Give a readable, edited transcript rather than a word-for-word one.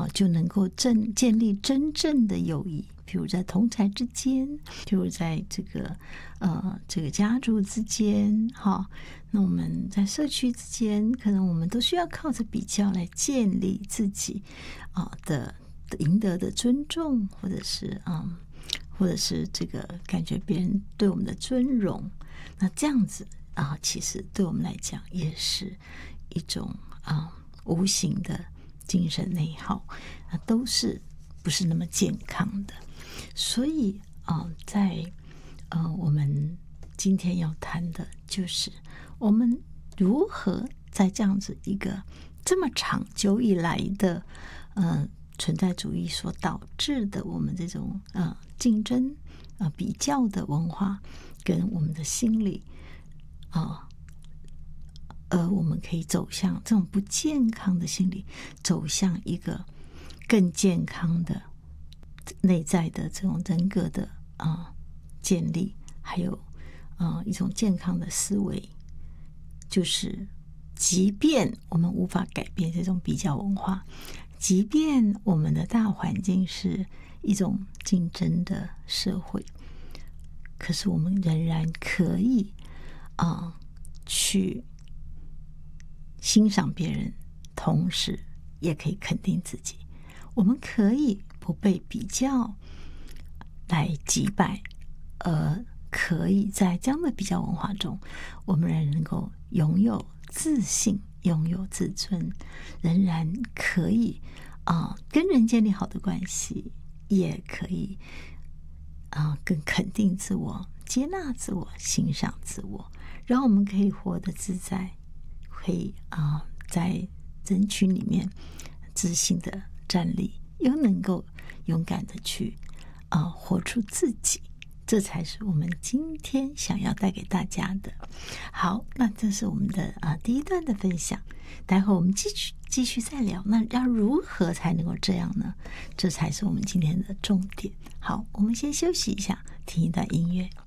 就能够建立真正的友谊。比如在同侪之间，比如在这个家族之间，那我们在社区之间，可能我们都需要靠着比较来建立自己的赢得的尊重，或者是这个感觉别人对我们的尊荣。那这样子其实对我们来讲也是一种无形的精神内耗，那都是不是那么健康的。所以在我们今天要谈的就是我们如何在这样子一个这么长久以来的存在主义所导致的我们这种竞争比较的文化跟我们的心理我们可以走向这种不健康的心理，走向一个更健康的内在的这种人格的建立，还有一种健康的思维。就是即便我们无法改变这种比较文化，即便我们的大环境是一种竞争的社会，可是我们仍然可以去欣赏别人，同时也可以肯定自己。我们可以不被比较来击败，而可以在这样的比较文化中，我们仍然能够拥有自信，拥有自尊，仍然可以跟人建立好的关系，也可以更肯定自我，接纳自我，欣赏自我，让我们可以活得自在，可以在人群里面自信的站立，又能够勇敢的去活出自己。这才是我们今天想要带给大家的。好，那这是我们的第一段的分享，待会我们继续再聊。那要如何才能够这样呢？这才是我们今天的重点。好，我们先休息一下，听一段音乐。